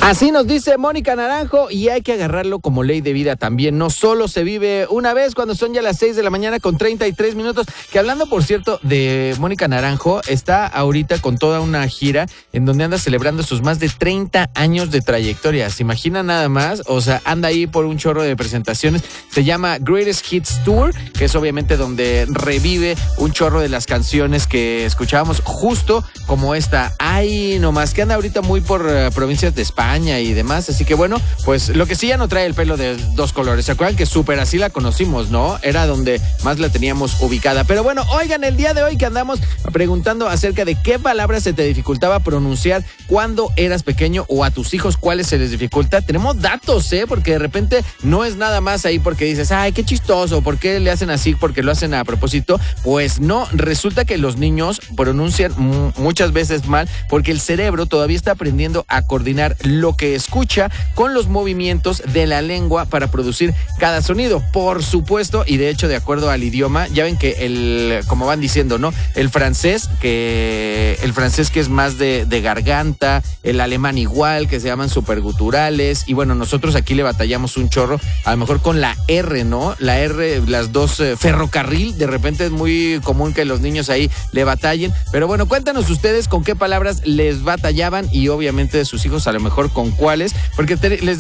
Así nos dice Mónica Naranjo, y hay que agarrarlo como ley de vida también. No solo se vive una vez cuando son ya las 6 de la mañana con 33 minutos. Que hablando, por cierto, de Mónica Naranjo, está ahorita con toda una gira en donde anda celebrando sus más de 30 años de trayectoria. ¿Se imagina nada más? O sea, anda ahí por un chorro de presentaciones. Se llama Greatest Hits Tour, que es obviamente donde revive un chorro de las canciones que escuchábamos, justo como esta. Ay, nomás, que anda ahorita muy por provincias de España y demás, así que bueno, pues lo que sí, ya no trae el pelo de dos colores. ¿Se acuerdan que súper así la conocimos, no? Era donde más la teníamos ubicada. Pero bueno, oigan, el día de hoy que andamos preguntando acerca de qué palabras se te dificultaba pronunciar cuando eras pequeño, o a tus hijos cuáles se les dificulta, tenemos datos, porque de repente no es nada más ahí porque dices, ay, qué chistoso, ¿por qué le hacen así? Porque lo hacen a propósito. Pues no, resulta que los niños pronuncian muchas veces mal porque el cerebro todavía está aprendiendo a coordinar lo que escucha con los movimientos de la lengua para producir cada sonido. Por supuesto, y de hecho, de acuerdo al idioma, ya ven que como van diciendo, ¿no? El francés que es más de garganta, el alemán igual, que se llaman superguturales, y bueno, nosotros aquí le batallamos un chorro, a lo mejor con la R, ¿no? La R, las dos, ferrocarril, de repente es muy común que los niños ahí le batallen, pero bueno, cuéntanos ustedes con qué palabras les batallaban, y obviamente de sus hijos a lo mejor con cuáles, porque les